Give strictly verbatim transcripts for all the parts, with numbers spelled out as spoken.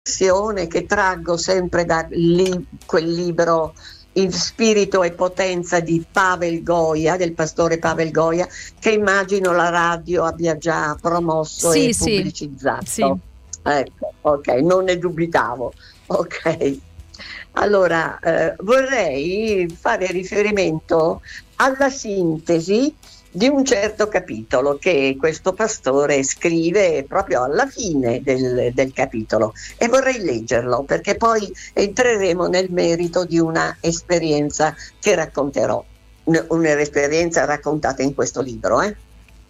riflessione che traggo sempre da lì, quel libro Il spirito e potenza di Pavel Goya, del pastore Pavel Goya, che immagino la radio abbia già promosso Sì, e sì, pubblicizzato. sì. Ecco, ok, non ne dubitavo. Ok. Allora, eh, vorrei fare riferimento alla sintesi di un certo capitolo che questo pastore scrive proprio alla fine del, del capitolo, e vorrei leggerlo perché poi entreremo nel merito di una esperienza che racconterò, n- un'esperienza raccontata in questo libro. Eh.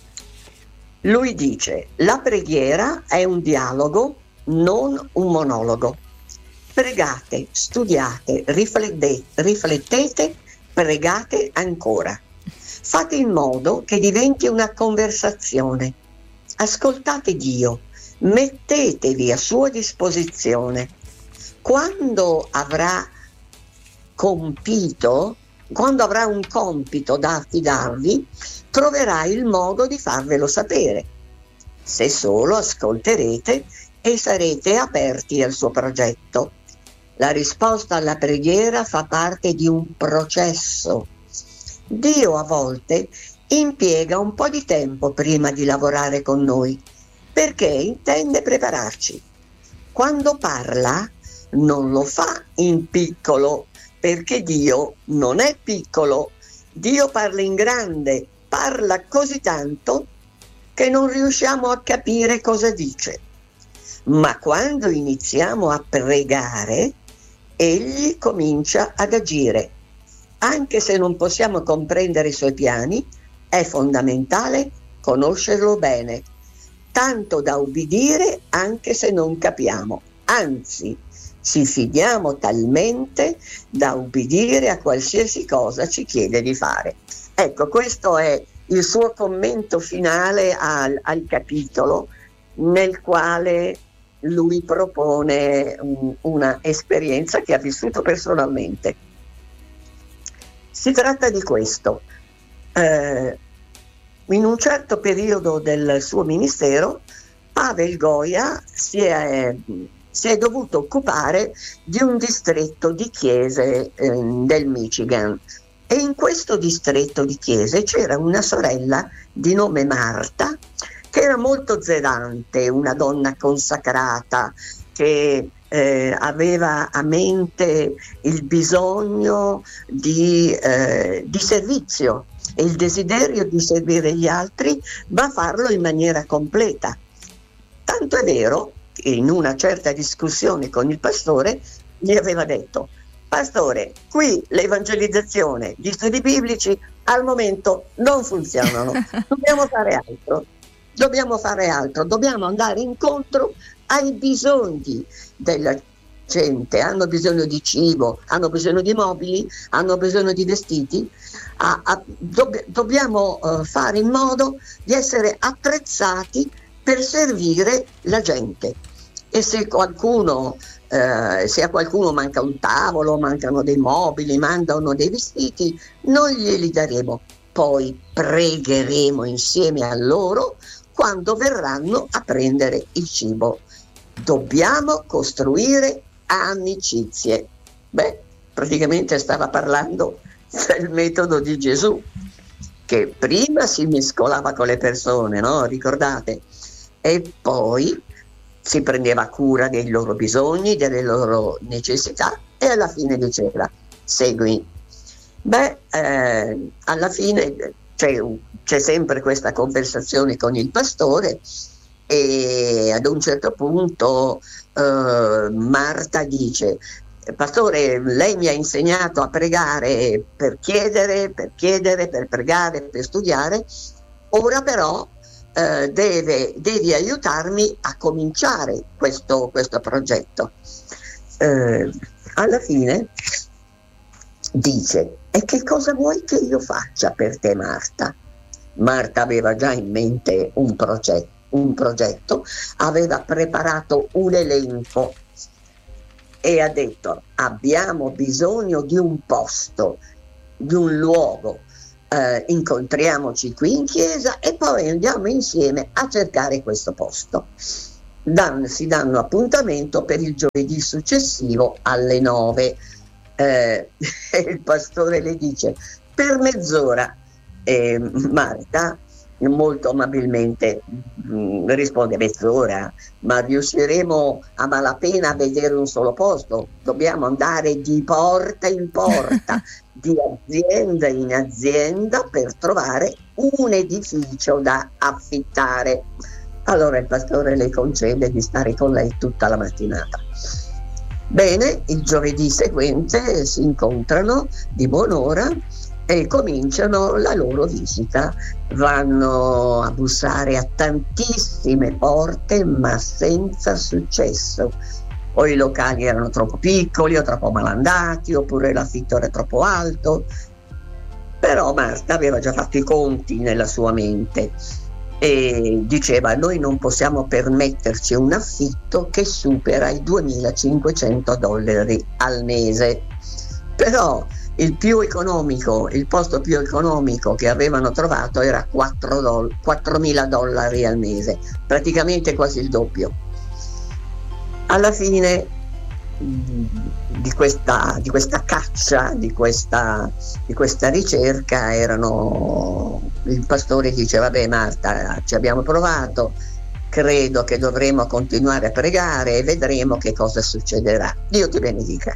Lui dice: la preghiera è un dialogo, non un monologo. Pregate, studiate, riflette- riflettete, pregate ancora. Fate in modo che diventi una conversazione. Ascoltate Dio, mettetevi a sua disposizione. Quando avrà compito, quando avrà un compito da affidarvi, troverà il modo di farvelo sapere, se solo ascolterete e sarete aperti al suo progetto. La risposta alla preghiera fa parte di un processo. Dio a volte impiega un po' di tempo prima di lavorare con noi, perché intende prepararci. Quando parla, non lo fa in piccolo, perché Dio non è piccolo. Dio parla in grande, parla così tanto che non riusciamo a capire cosa dice. Ma quando iniziamo a pregare, Egli comincia ad agire. Anche se non possiamo comprendere i suoi piani, è fondamentale conoscerlo bene, tanto da ubbidire anche se non capiamo. Anzi, ci fidiamo talmente da ubbidire a qualsiasi cosa ci chiede di fare. Ecco, questo è il suo commento finale al, al capitolo, nel quale lui propone un, una esperienza che ha vissuto personalmente. Si tratta di questo. Eh, in un certo periodo del suo ministero, Pavel Goya si è, si è dovuto occupare di un distretto di chiese eh, del Michigan, e in questo distretto di chiese c'era una sorella di nome Marta, che era molto zelante, una donna consacrata che eh, aveva a mente il bisogno di, eh, di servizio e il desiderio di servire gli altri, ma farlo in maniera completa. Tanto è vero che in una certa discussione con il pastore gli aveva detto: pastore, qui l'evangelizzazione, gli studi biblici al momento non funzionano, dobbiamo fare altro. Dobbiamo fare altro, dobbiamo andare incontro ai bisogni della gente. Hanno bisogno di cibo, hanno bisogno di mobili, hanno bisogno di vestiti. A, a, dobb- dobbiamo uh, fare in modo di essere attrezzati per servire la gente. E se qualcuno, uh, se a qualcuno manca un tavolo, mancano dei mobili, mancano dei vestiti, noi glieli daremo. Poi pregheremo insieme a loro quando verranno a prendere il cibo. Dobbiamo costruire amicizie. Beh, praticamente stava parlando del metodo di Gesù, che prima si mescolava con le persone, no? Ricordate? E poi si prendeva cura dei loro bisogni, delle loro necessità, e alla fine diceva: segui. Beh, eh, alla fine c'è, c'è sempre questa conversazione con il pastore, e ad un certo punto eh, Marta dice: pastore, lei mi ha insegnato a pregare per chiedere, per chiedere, per pregare, per studiare, ora però eh, deve, devi aiutarmi a cominciare questo, questo progetto. Eh, alla fine dice: e che cosa vuoi che io faccia per te, Marta? Marta aveva già in mente un progetto, un progetto, aveva preparato un elenco e ha detto: abbiamo bisogno di un posto, di un luogo, eh, incontriamoci qui in chiesa e poi andiamo insieme a cercare questo posto. Dan, si danno appuntamento per il giovedì successivo alle nove. Eh, il pastore le dice: per mezz'ora. E Marta molto amabilmente mh, risponde: mezz'ora? Ma riusciremo a malapena a vedere un solo posto, dobbiamo andare di porta in porta, di azienda in azienda, per trovare un edificio da affittare. Allora il pastore le concede di stare con lei tutta la mattinata. Bene, il giovedì seguente si incontrano di buon'ora e cominciano la loro visita. Vanno a bussare a tantissime porte, ma senza successo. O i locali erano troppo piccoli o troppo malandati, oppure l'affitto era troppo alto. Però Marta aveva già fatto i conti nella sua mente e diceva: noi non possiamo permetterci un affitto che supera i duemilacinquecento dollari al mese. Però il più economico, il posto più economico che avevano trovato era quattromila dollari al mese, praticamente quasi il doppio. Alla fine di questa, di questa caccia, di questa, di questa ricerca, erano, il pastore dice: vabbè Marta, ci abbiamo provato, credo che dovremo continuare a pregare e vedremo che cosa succederà. Dio ti benedica.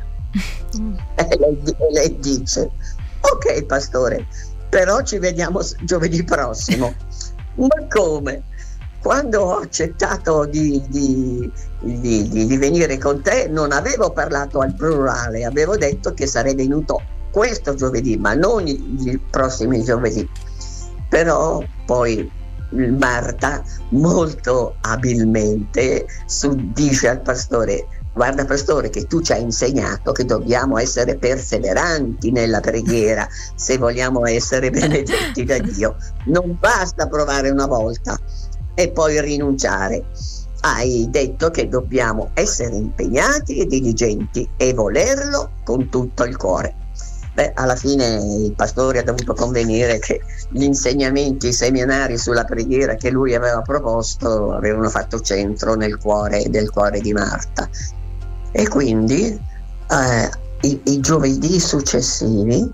E lei, lei dice: ok pastore, però ci vediamo giovedì prossimo. Ma come? Quando ho accettato di, di, di, di, di venire con te non avevo parlato al plurale, avevo detto che sarei venuto questo giovedì, ma non i, i prossimi giovedì. Però poi Marta molto abilmente dice al pastore: guarda pastore, che tu ci hai insegnato che dobbiamo essere perseveranti nella preghiera se vogliamo essere benedetti da Dio. Non basta provare una volta e poi rinunciare. Hai detto che dobbiamo essere impegnati e diligenti e volerlo con tutto il cuore. Beh, alla fine il pastore ha dovuto convenire che gli insegnamenti, i seminari sulla preghiera che lui aveva proposto avevano fatto centro nel cuore, del cuore di Marta. E quindi eh, i, i giovedì successivi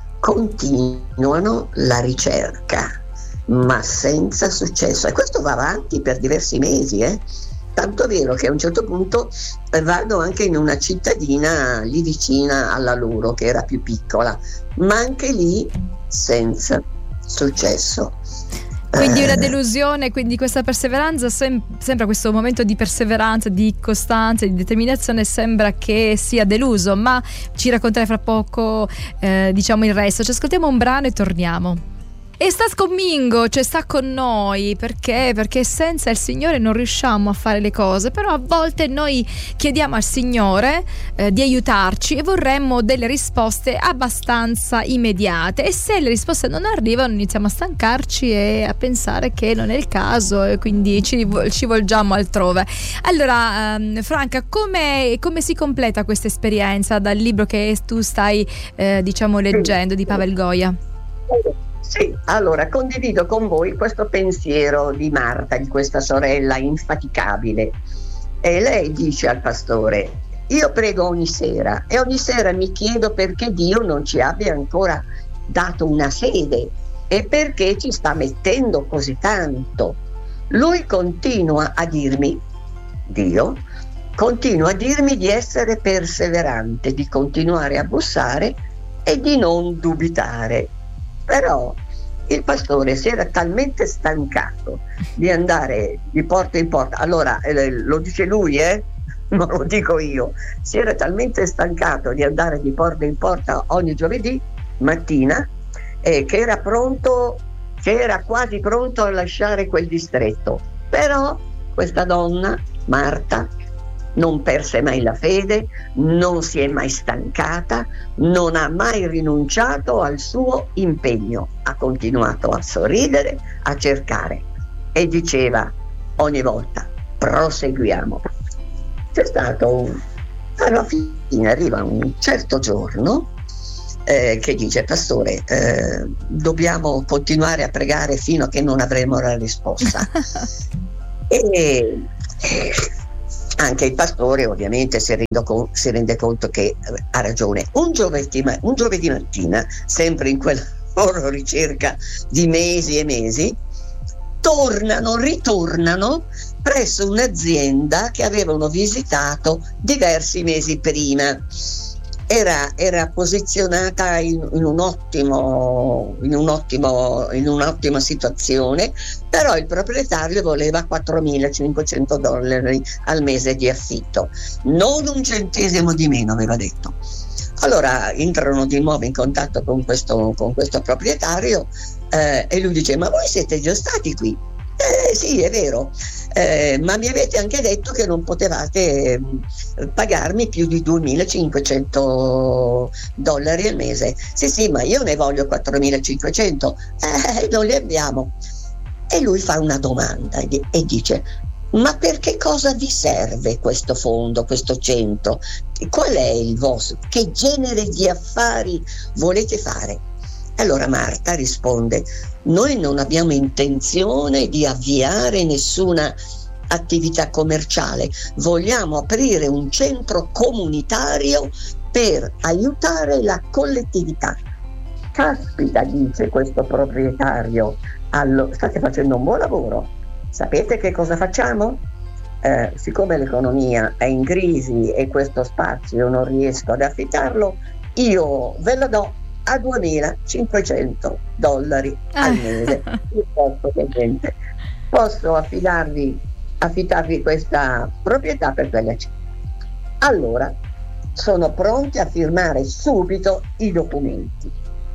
continuano la ricerca, ma senza successo, e questo va avanti per diversi mesi, eh? Tanto vero che a un certo punto vanno anche in una cittadina lì vicina alla loro, che era più piccola, ma anche lì senza successo. Quindi una delusione, quindi questa perseveranza, sem- sembra questo momento di perseveranza, di costanza, di determinazione sembra che sia deluso, ma ci racconterai fra poco eh, diciamo il resto. Ci ascoltiamo un brano e torniamo. E sta conmigo, cioè sta con noi, perché? Perché senza il Signore non riusciamo a fare le cose, però a volte noi chiediamo al Signore eh, di aiutarci e vorremmo delle risposte abbastanza immediate, e se le risposte non arrivano iniziamo a stancarci e a pensare che non è il caso, e quindi ci, ci volgiamo altrove. Allora ehm, Franca, come, come si completa questa esperienza dal libro che tu stai eh, diciamo leggendo di Pavel Goya? Sì, allora condivido con voi questo pensiero di Marta, di questa sorella infaticabile. E lei dice al pastore: io prego ogni sera e ogni sera mi chiedo perché Dio non ci abbia ancora dato una sede e perché ci sta mettendo così tanto. Lui continua a dirmi, Dio continua a dirmi di essere perseverante, di continuare a bussare e di non dubitare. Però il pastore si era talmente stancato di andare di porta in porta, allora eh, lo dice lui, eh? non lo dico io, si era talmente stancato di andare di porta in porta ogni giovedì mattina eh, che era pronto, che era quasi pronto a lasciare quel distretto. Però questa donna, Marta, non perse mai la fede, non si è mai stancata, non ha mai rinunciato al suo impegno, ha continuato a sorridere, a cercare, e diceva ogni volta: proseguiamo. C'è stato un... alla fine arriva un certo giorno eh, che dice: pastore, eh, dobbiamo continuare a pregare fino a che non avremo la risposta. e Eh, anche il pastore ovviamente si rende, con, si rende conto che ha ragione. Un giovedì, un giovedì mattina, sempre in quella loro ricerca di mesi e mesi, tornano, ritornano presso un'azienda che avevano visitato diversi mesi prima. Era, era posizionata in, in, un ottimo, in, un ottimo, in un'ottima situazione, però il proprietario voleva quattromilacinquecento dollari al mese di affitto, non un centesimo di meno, aveva detto. Allora entrano di nuovo in contatto con questo, con questo proprietario eh, e lui dice: ma voi siete già stati qui? Eh sì, è vero, eh, ma mi avete anche detto che non potevate eh, pagarmi più di duemilacinquecento dollari al mese. Sì sì, ma io ne voglio quattromilacinquecento. Eh, non li abbiamo. E lui fa una domanda e, e dice: ma per che cosa vi serve questo fondo, questo centro? Qual è il vostro? Che genere di affari volete fare? Allora Marta risponde: noi non abbiamo intenzione di avviare nessuna attività commerciale, vogliamo aprire un centro comunitario per aiutare la collettività. Caspita, dice questo proprietario, allo, state facendo un buon lavoro. Sapete che cosa facciamo? Eh, siccome l'economia è in crisi e questo spazio non riesco ad affittarlo, io ve lo do a duemilacinquecento dollari al mese. Posso, posso affidarvi, affittarvi questa proprietà per quella città. Allora sono pronti a firmare subito i documenti.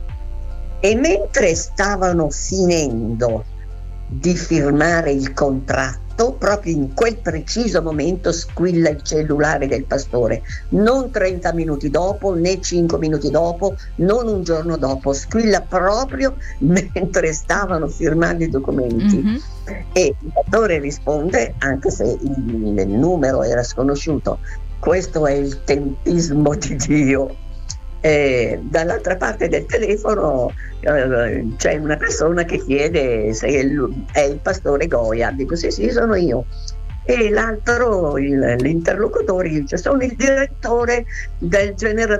E mentre stavano finendo di firmare il contratto, proprio in quel preciso momento squilla il cellulare del pastore, non trenta minuti dopo né cinque minuti dopo, non un giorno dopo, squilla proprio mentre stavano firmando i documenti. Mm-hmm. E il pastore risponde, anche se il, il numero era sconosciuto: questo è il tempismo di Dio. E dall'altra parte del telefono eh, c'è una persona che chiede se è il, è il pastore Goya. Dico: sì sì, sono io. E l'altro, il, l'interlocutore, dice: sono il direttore del, genera-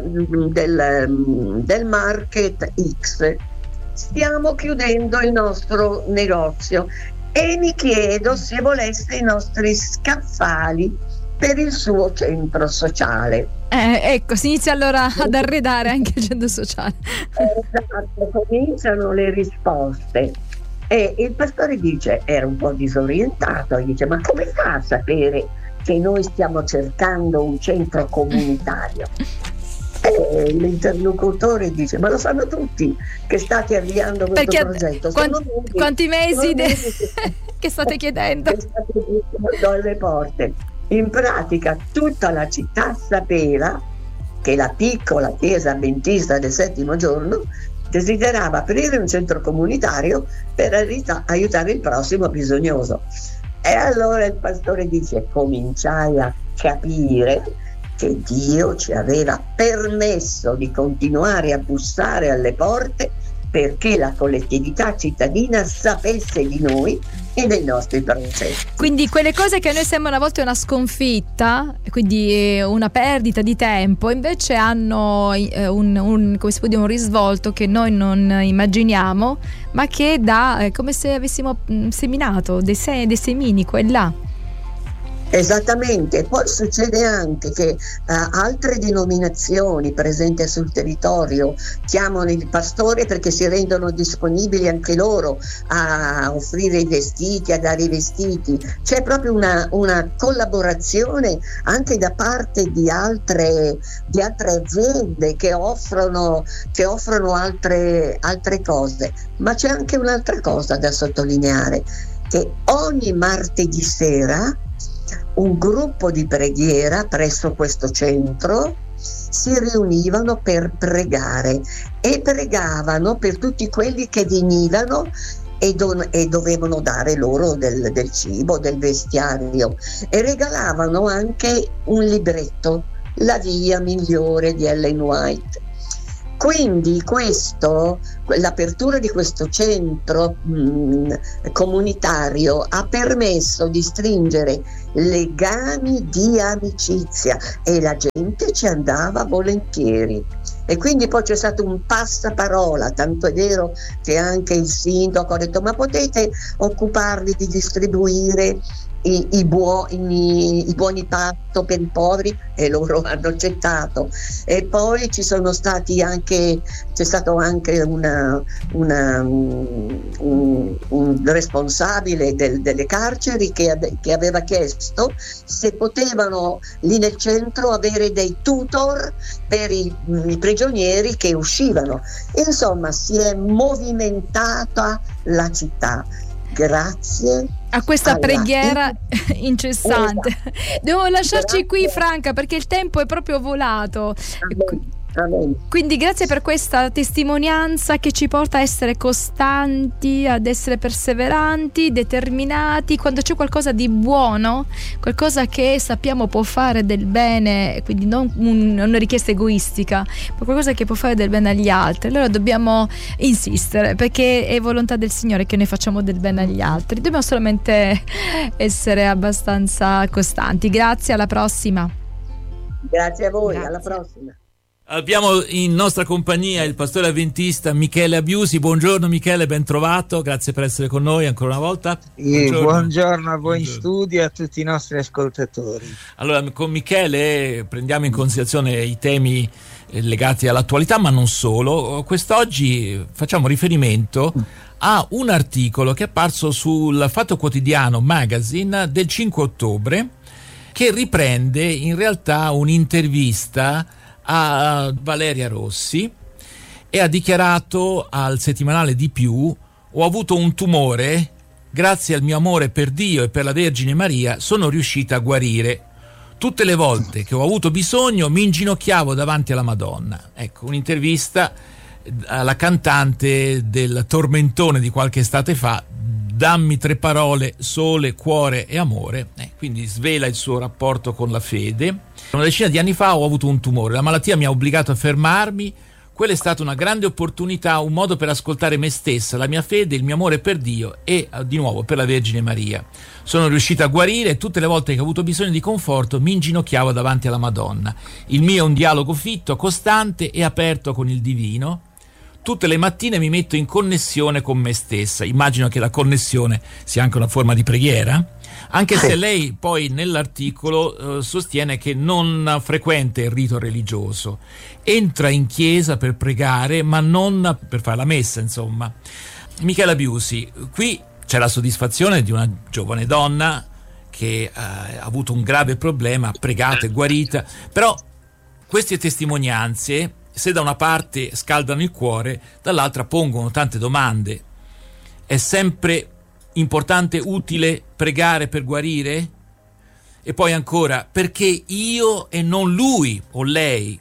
del, del market X, stiamo chiudendo il nostro negozio e mi chiedo se volesse i nostri scaffali per il suo centro sociale. Eh, ecco, si inizia allora ad arredare anche il centro sociale. Esatto, cominciano le risposte. E il pastore dice, era un po' disorientato, e dice: ma come fa a sapere che noi stiamo cercando un centro comunitario? E l'interlocutore dice: ma lo sanno tutti che state avviando questo Perché progetto. Quanti, mesi, quanti mesi de- che, che state chiedendo? Che state chiedendo alle porte. In pratica tutta la città sapeva che la piccola chiesa avventista del settimo giorno desiderava aprire un centro comunitario per aiutare il prossimo bisognoso. E allora il pastore dice: cominciai a capire che Dio ci aveva permesso di continuare a bussare alle porte perché la collettività cittadina sapesse di noi e dei nostri processi. Quindi quelle cose che a noi sembrano a volte una sconfitta, quindi una perdita di tempo, invece hanno eh, un, un, come si può dire, un risvolto che noi non immaginiamo, ma che dà eh, come se avessimo seminato dei, se, dei semini qua e là. Esattamente, poi succede anche che uh, altre denominazioni presenti sul territorio chiamano il pastore perché si rendono disponibili anche loro a offrire i vestiti, a dare i vestiti. C'è proprio una, una collaborazione anche da parte di altre, di altre aziende che offrono, che offrono altre, altre cose. Ma c'è anche un'altra cosa da sottolineare, che ogni martedì sera un gruppo di preghiera presso questo centro si riunivano per pregare e pregavano per tutti quelli che venivano e, do- e dovevano dare loro del, del cibo, del vestiario, e regalavano anche un libretto, La via migliore di Ellen White. Quindi questo, l'apertura di questo centro mh, comunitario ha permesso di stringere legami di amicizia e la gente ci andava volentieri. E quindi poi c'è stato un passaparola, tanto è vero che anche il sindaco ha detto: ma potete occuparvi di distribuire I, i, buoni, i buoni patto per i poveri, e loro hanno accettato. E poi ci sono stati anche c'è stato anche una, una, un, un responsabile del, delle carceri che, che aveva chiesto se potevano lì nel centro avere dei tutor per i, i prigionieri che uscivano. Insomma, si è movimentata la città grazie a questa alla preghiera incessante. Devo lasciarci Grazie. qui, Franca, perché il tempo è proprio volato. Amen. Amen. Quindi grazie per questa testimonianza che ci porta a essere costanti, ad essere perseveranti, determinati. Quando c'è qualcosa di buono, qualcosa che sappiamo può fare del bene, quindi non un, una richiesta egoistica, ma qualcosa che può fare del bene agli altri, allora dobbiamo insistere, perché è volontà del Signore che noi facciamo del bene agli altri. Dobbiamo solamente essere abbastanza costanti. Grazie, alla prossima. Grazie a voi, Grazie. alla prossima. Abbiamo in nostra compagnia il pastore avventista Michele Abiusi. Buongiorno Michele, ben trovato, grazie per essere con noi ancora una volta. Buongiorno, buongiorno a voi in studio e a tutti i nostri ascoltatori. Allora, con Michele prendiamo in considerazione i temi legati all'attualità, ma non solo. Quest'oggi facciamo riferimento a un articolo che è apparso sul Fatto Quotidiano Magazine del cinque ottobre, che riprende in realtà un'intervista a Valeria Rossi, e ha dichiarato al settimanale Di Più: ho avuto un tumore, grazie al mio amore per Dio e per la Vergine Maria sono riuscita a guarire. Tutte le volte che ho avuto bisogno mi inginocchiavo davanti alla Madonna. Ecco, un'intervista alla cantante del tormentone di qualche estate fa, Dammi tre parole, sole, cuore e amore. Eh, quindi svela il suo rapporto con la fede. Una decina di anni fa ho avuto un tumore, la malattia mi ha obbligato a fermarmi. Quella è stata una grande opportunità, un modo per ascoltare me stessa, la mia fede, il mio amore per Dio e di nuovo per la Vergine Maria. Sono riuscita a guarire e tutte le volte che ho avuto bisogno di conforto mi inginocchiavo davanti alla Madonna. Il mio è un dialogo fitto, costante e aperto con il divino. Tutte le mattine mi metto in connessione con me stessa. Immagino che la connessione sia anche una forma di preghiera, anche se lei poi nell'articolo eh, sostiene che non frequenta il rito religioso, entra in chiesa per pregare ma non per fare la messa, insomma. Michele Abiusi, qui c'è la soddisfazione di una giovane donna che eh, ha avuto un grave problema, ha pregato, è guarita, però queste testimonianze, se da una parte scaldano il cuore, dall'altra pongono tante domande. È sempre importante, utile pregare per guarire? E poi ancora, perché io e non lui o lei?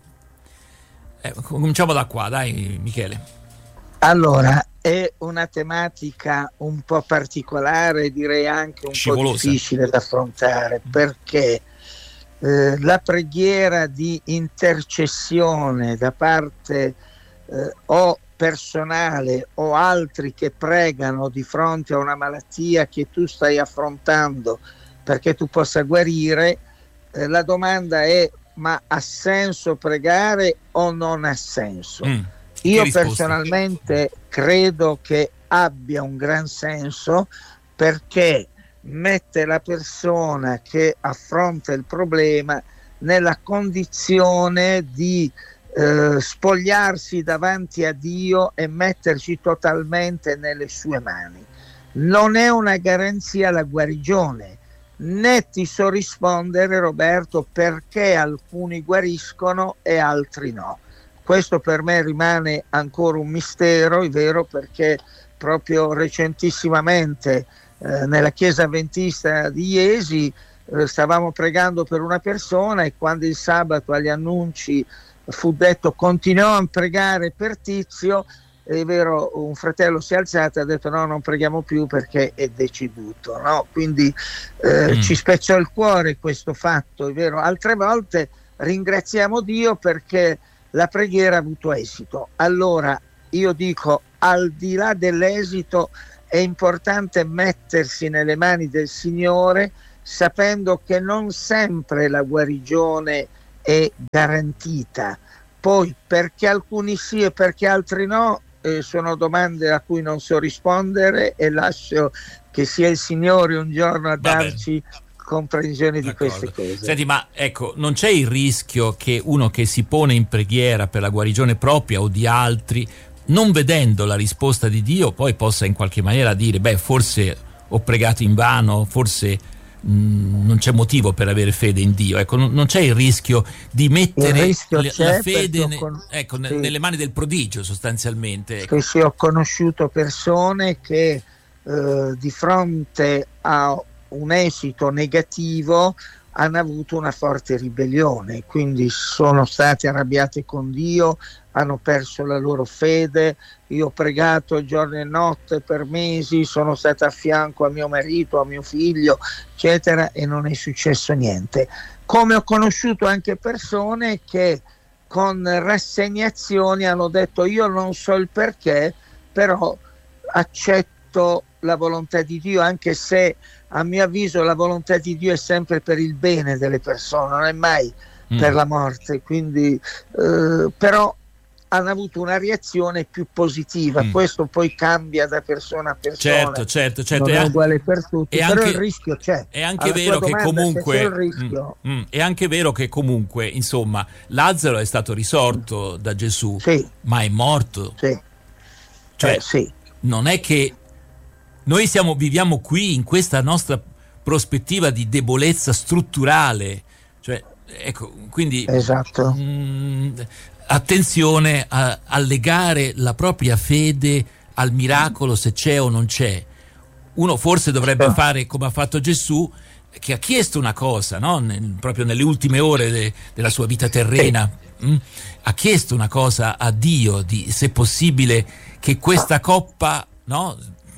Eh, cominciamo da qua, dai Michele. Allora, è una tematica un po' particolare, direi anche un Scivolosa. po' difficile da affrontare, perché Eh, la preghiera di intercessione da parte eh, o personale o altri che pregano di fronte a una malattia che tu stai affrontando perché tu possa guarire, eh, la domanda è: ma ha senso pregare o non ha senso? Mm, Io risposta? Personalmente credo che abbia un gran senso, perché mette la persona che affronta il problema nella condizione di eh, spogliarsi davanti a Dio e metterci totalmente nelle sue mani. Non è una garanzia la guarigione, né ti so rispondere, Roberto, perché alcuni guariscono e altri no. Questo per me rimane ancora un mistero, è vero, perché proprio recentissimamente Eh, nella chiesa avventista di Iesi eh, stavamo pregando per una persona, e quando il sabato agli annunci fu detto continuiamo a pregare per Tizio, è vero, un fratello si è alzato e ha detto no, non preghiamo più perché è deceduto, no? Quindi eh, mm. ci spezzò il cuore questo fatto, è vero. Altre volte ringraziamo Dio perché la preghiera ha avuto esito. Allora io dico, al di là dell'esito è importante mettersi nelle mani del Signore, sapendo che non sempre la guarigione è garantita. Poi perché alcuni sì e perché altri no, eh, sono domande a cui non so rispondere, e lascio che sia il Signore un giorno a darci comprensione di queste cose. Senti, ma ecco, non c'è il rischio che uno che si pone in preghiera per la guarigione propria o di altri, non vedendo la risposta di Dio, poi possa in qualche maniera dire, beh, forse ho pregato invano, forse mh, non c'è motivo per avere fede in Dio? Ecco, non, non c'è il rischio di mettere rischio le, la fede ne, con... ecco, sì. ne, nelle mani del prodigio, sostanzialmente. Ecco. Sì, sì, ho conosciuto persone che eh, di fronte a un esito negativo hanno avuto una forte ribellione, quindi sono stati arrabbiati con Dio, hanno perso la loro fede. Io ho pregato giorno e notte per mesi, sono stata a fianco a mio marito, a mio figlio, eccetera, e non è successo niente. Come ho conosciuto anche persone che con rassegnazione hanno detto, io non so il perché, però accetto la volontà di Dio, anche se a mio avviso la volontà di Dio è sempre per il bene delle persone, non è mai mm. per la morte, quindi eh, però hanno avuto una reazione più positiva. Mm. Questo poi cambia da persona a persona, certo, certo, certo. non è è uguale per tutti, però anche, il rischio c'è. È anche vero che comunque rischio... mm, mm, è anche vero che comunque, insomma, Lazzaro è stato risorto mm. da Gesù, sì. ma è morto. Sì. Cioè, eh, sì. non è che noi siamo, viviamo qui in questa nostra prospettiva di debolezza strutturale, cioè, ecco, quindi esatto. mh, attenzione a, a legare la propria fede al miracolo, se c'è o non c'è. Uno forse dovrebbe oh. fare come ha fatto Gesù, che ha chiesto una cosa, no? Nel, proprio nelle ultime ore de, della sua vita terrena, mh, ha chiesto una cosa a Dio, di, se possibile, che questa coppa, no?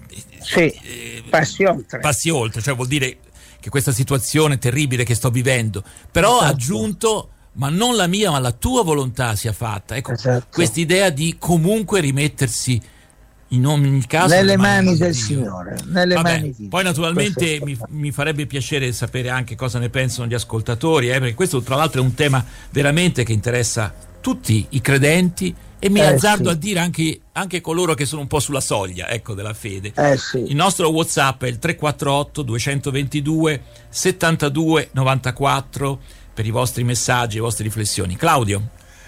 Sì, passi oltre. Passi oltre, cioè vuol dire che questa situazione terribile che sto vivendo, però ha esatto. aggiunto, ma non la mia ma la tua volontà sia fatta. Ecco, esatto. quest'idea di comunque rimettersi in ogni caso nelle mani, mani del Signore, nelle Vabbè, mani di poi naturalmente mi, mi farebbe piacere sapere anche cosa ne pensano gli ascoltatori, eh, perché questo tra l'altro è un tema veramente che interessa tutti i credenti, e mi eh, azzardo sì. a dire anche, anche coloro che sono un po' sulla soglia, ecco, della fede. Eh, sì. Il nostro WhatsApp è il tre quattro otto due due settantadue novantaquattro per i vostri messaggi, le vostre riflessioni. Claudio?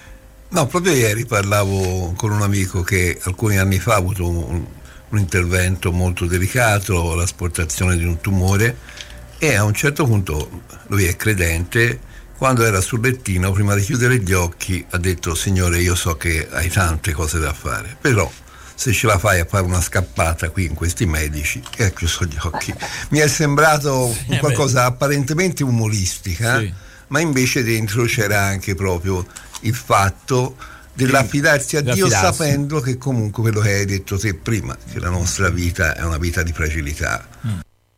No, proprio ieri parlavo con un amico che alcuni anni fa ha avuto un, un intervento molto delicato, l'asportazione di un tumore, e a un certo punto lui è credente. Quando era sul lettino, prima di chiudere gli occhi, ha detto: Signore, io so che hai tante cose da fare, però se ce la fai a fare una scappata qui in questi medici, e ha chiuso gli occhi. Mi è sembrato un qualcosa apparentemente umoristica, sì. ma invece dentro c'era anche proprio il fatto dell'affidarsi a Dio, sapendo che comunque quello che hai detto te prima, che la nostra vita è una vita di fragilità. Mm.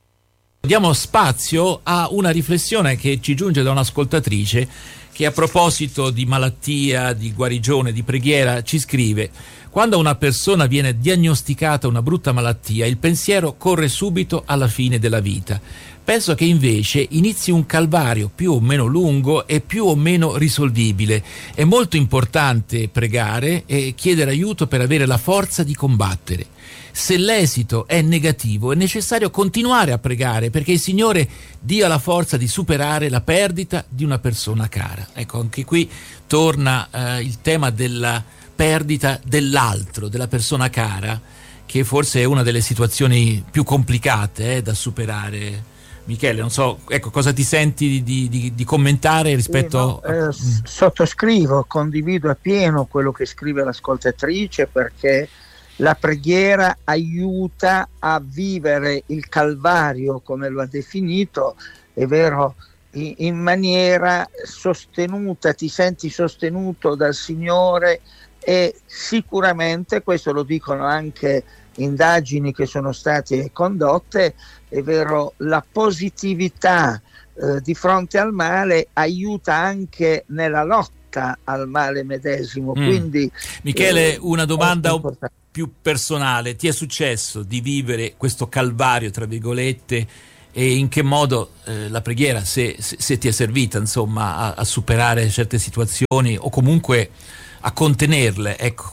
Diamo spazio a una riflessione che ci giunge da un'ascoltatrice che, a proposito di malattia, di guarigione, di preghiera, ci scrive: quando una persona viene diagnosticata una brutta malattia, il pensiero corre subito alla fine della vita. Penso che invece inizi un calvario più o meno lungo e più o meno risolvibile. È molto importante pregare e chiedere aiuto per avere la forza di combattere. Se l'esito è negativo, è necessario continuare a pregare perché il Signore dia la forza di superare la perdita di una persona cara. Ecco, anche qui torna eh, il tema della perdita dell'altro, della persona cara, che forse è una delle situazioni più complicate eh, da superare. Michele, non so, ecco, cosa ti senti di, di, di commentare rispetto sì, no, a... eh, sottoscrivo, condivido appieno quello che scrive l'ascoltatrice, perché la preghiera aiuta a vivere il Calvario, come lo ha definito, è vero, in, in maniera sostenuta, ti senti sostenuto dal Signore, e sicuramente, questo lo dicono anche indagini che sono state condotte, è vero, la positività eh, di fronte al male aiuta anche nella lotta porta al male medesimo. Mm. Quindi, Michele, eh, una domanda più personale: ti è successo di vivere questo calvario, tra virgolette, e in che modo eh, la preghiera, se, se, se ti è servita, insomma, a, a superare certe situazioni o comunque a contenerle, ecco?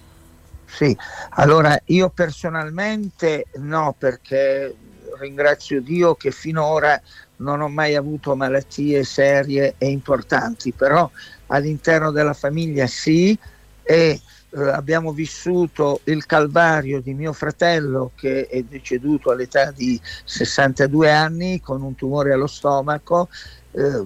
Sì, allora io personalmente no, perché ringrazio Dio che finora non ho mai avuto malattie serie e importanti, però all'interno della famiglia sì, e eh, abbiamo vissuto il calvario di mio fratello che è deceduto all'età di sessantadue anni con un tumore allo stomaco, eh,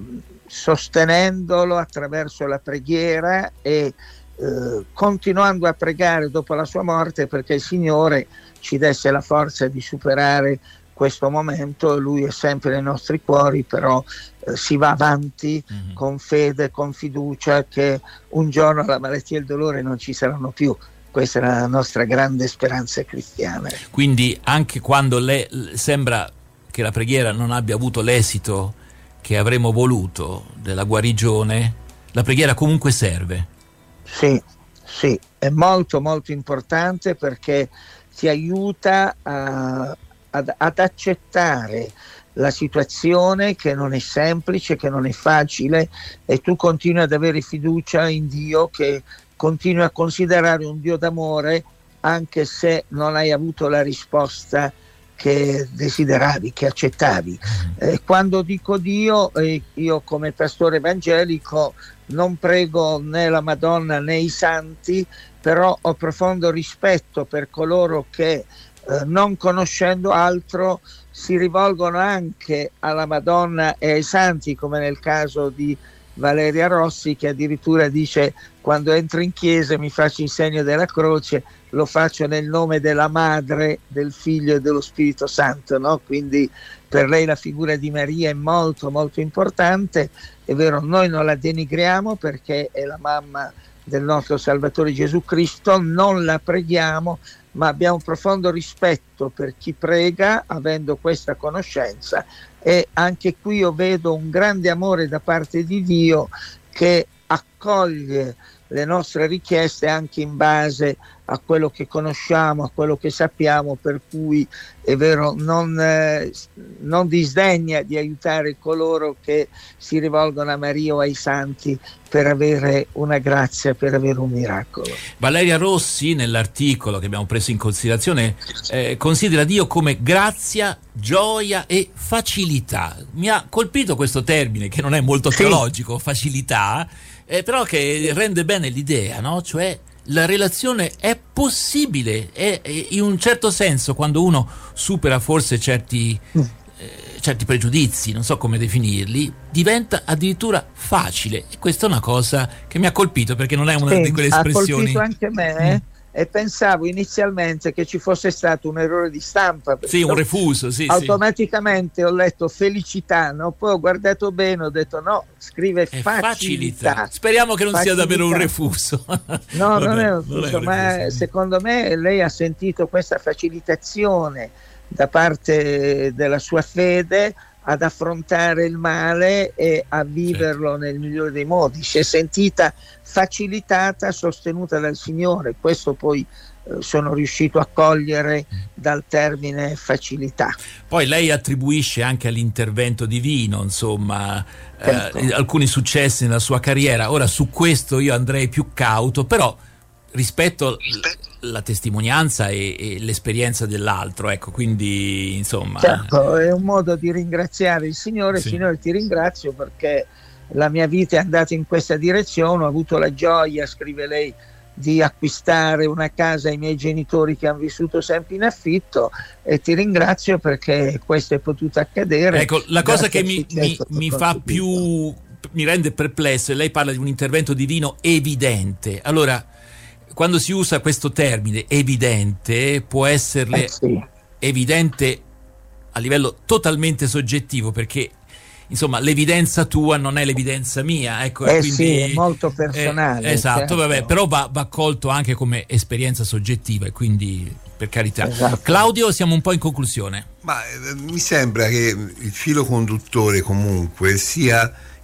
sostenendolo attraverso la preghiera e eh, continuando a pregare dopo la sua morte perché il Signore ci desse la forza di superare questo momento. Lui è sempre nei nostri cuori, però eh, si va avanti mm-hmm. con fede, con fiducia che un giorno la malattia e il dolore non ci saranno più. Questa è la nostra grande speranza cristiana. Quindi anche quando le, sembra che la preghiera non abbia avuto l'esito che avremmo voluto della guarigione, la preghiera comunque serve. Sì, sì, è molto molto importante perché ti aiuta a Ad, ad accettare la situazione che non è semplice, che non è facile, e tu continui ad avere fiducia in Dio, che continui a considerare un Dio d'amore anche se non hai avuto la risposta che desideravi, che accettavi. Eh, quando dico Dio, eh, io come pastore evangelico non prego né la Madonna né i santi, però ho profondo rispetto per coloro che Eh, non conoscendo altro si rivolgono anche alla Madonna e ai santi, come nel caso di Valeria Rossi, che addirittura dice: quando entro in chiesa mi faccio il segno della croce, lo faccio nel nome della Madre, del Figlio e dello Spirito Santo, no? Quindi per lei la figura di Maria è molto molto importante. È vero, noi non la denigriamo perché è la mamma del nostro Salvatore Gesù Cristo, non la preghiamo, ma abbiamo profondo rispetto per chi prega avendo questa conoscenza, e anche qui io vedo un grande amore da parte di Dio che accoglie le nostre richieste anche in base a quello che conosciamo, a quello che sappiamo, per cui è vero, non, eh, non disdegna di aiutare coloro che si rivolgono a Maria o ai santi per avere una grazia, per avere un miracolo. Valeria Rossi, nell'articolo che abbiamo preso in considerazione, eh, considera Dio come grazia, gioia e facilità. Mi ha colpito questo termine, che non è molto sì. teologico, facilità, eh, però che rende bene l'idea, no? Cioè la relazione è possibile, è, è in un certo senso, quando uno supera forse certi, eh, certi pregiudizi, non so come definirli, diventa addirittura facile, e questa è una cosa che mi ha colpito, perché non è una sì, di quelle espressioni. Ha colpito anche me, eh? mm. E pensavo inizialmente che ci fosse stato un errore di stampa. Sì, un refuso, sì, automaticamente sì. Ho letto felicità, no? Poi ho guardato bene, ho detto no, scrive è facilità. facilità. Speriamo che non facilità. sia davvero un refuso. No, Vabbè, non è un refuso, ma refuso. Secondo me lei ha sentito questa facilitazione da parte della sua fede ad affrontare il male e a viverlo certo. nel migliore dei modi. Si è sentita facilitata, sostenuta dal Signore. Questo poi eh, sono riuscito a cogliere dal termine facilità. Poi lei attribuisce anche all'intervento divino, insomma, certo. eh, alcuni successi nella sua carriera. Ora, su questo io andrei più cauto, però rispetto la testimonianza e, e l'esperienza dell'altro, ecco, quindi insomma certo, è un modo di ringraziare il Signore. Sì. Signore, ti ringrazio perché la mia vita è andata in questa direzione, ho avuto la gioia, scrive lei, di acquistare una casa ai miei genitori che hanno vissuto sempre in affitto, e ti ringrazio perché questo è potuto accadere. Ecco, la cosa che mi, mi, mi fa più, mi rende perplesso, e lei parla di un intervento divino evidente. Allora, quando si usa questo termine evidente, può esserle eh sì. evidente a livello totalmente soggettivo, perché insomma l'evidenza tua non è l'evidenza mia, ecco, eh quindi sì, è molto personale. Eh, esatto, certo. vabbè, però va, va colto anche come esperienza soggettiva, e quindi per carità. Esatto. Claudio, siamo un po' in conclusione. Ma eh, mi sembra che il filo conduttore comunque sia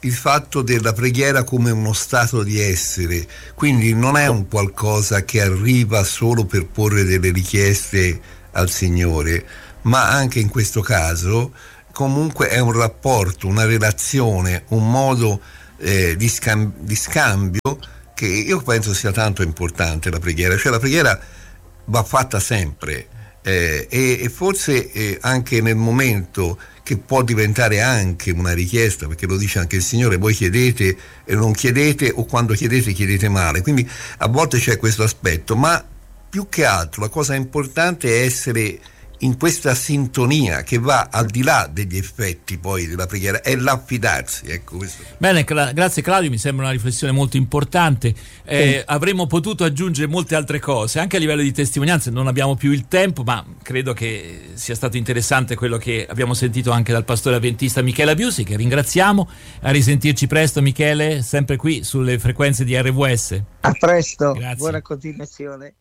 il fatto della preghiera come uno stato di essere, quindi non è un qualcosa che arriva solo per porre delle richieste al Signore, ma anche in questo caso comunque è un rapporto, una relazione, un modo eh, di, scam- di scambio che io penso sia tanto importante la preghiera, cioè la preghiera va fatta sempre eh, e, e forse eh, anche nel momento che può diventare anche una richiesta, perché lo dice anche il Signore, voi chiedete e non chiedete, o quando chiedete chiedete male, quindi a volte c'è questo aspetto, ma più che altro la cosa importante è essere in questa sintonia che va al di là degli effetti poi della preghiera, è l'affidarsi, ecco questo. Bene, cla- grazie Claudio, mi sembra una riflessione molto importante. Eh, sì. Avremmo potuto aggiungere molte altre cose, anche a livello di testimonianze, non abbiamo più il tempo, ma credo che sia stato interessante quello che abbiamo sentito anche dal pastore avventista Michele Abiusi, che ringraziamo. A risentirci presto, Michele, sempre qui sulle frequenze di R W S. A presto, grazie. Buona continuazione.